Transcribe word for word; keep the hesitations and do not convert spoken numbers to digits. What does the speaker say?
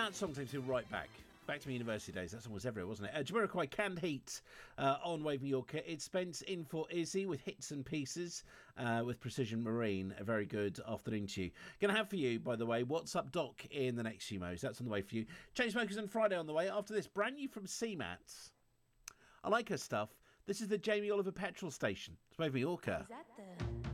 that song takes me right back. Back to my university days. That song was everywhere, wasn't it? Uh, Jamiroquai, Canned Heat uh, on Wave Mallorca. It's Spence in for Izzy with Hits and Pieces uh, with Precision Marine. A very good afternoon to you. Going to have for you, by the way, What's Up Doc in the next few mo's. That's on the way for you. Chainsmokers and Friday on the way. After this, brand new from C MAT. I like her stuff. This is the Jamie Oliver petrol station. It's Wave Mallorca. Is that the...